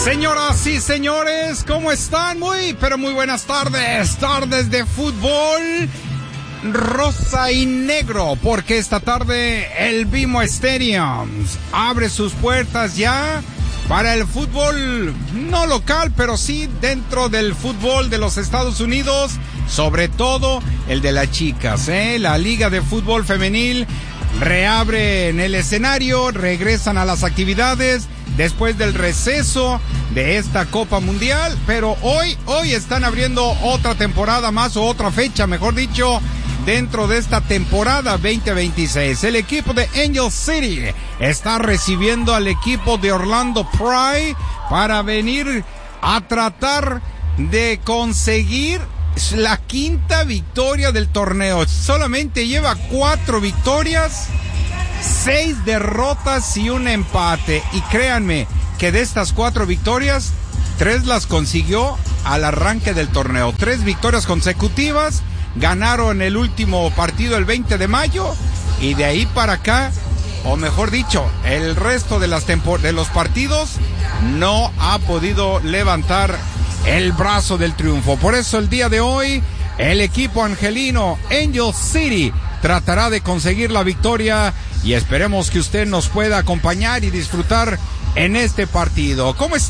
Señoras y señores, ¿cómo están? Muy buenas tardes. Tardes de fútbol rosa y negro, porque esta tarde el BMO Stadium abre sus puertas ya para el fútbol no local, pero sí dentro del fútbol de los Estados Unidos, sobre todo el de las chicas, La Liga de Fútbol Femenil reabre en el escenario, regresan a las actividades después del receso de esta Copa Mundial, pero hoy están abriendo otra temporada más, o otra fecha, mejor dicho, dentro de esta temporada 2026. El equipo de Angel City está recibiendo al equipo de Orlando Pride para venir a tratar de conseguir la quinta victoria del torneo. Solamente lleva 4 victorias, 6 derrotas y un empate. Y créanme que de estas 4 victorias, 3 las consiguió al arranque del torneo. 3 victorias consecutivas. Ganaron el último partido el 20 de mayo. Y de ahí para acá, o mejor dicho, el resto de los partidos no ha podido levantar el brazo del triunfo. Por eso el día de hoy, el equipo angelino Angel City tratará de conseguir la victoria, y esperemos que usted nos pueda acompañar y disfrutar en este partido. ¿Cómo está?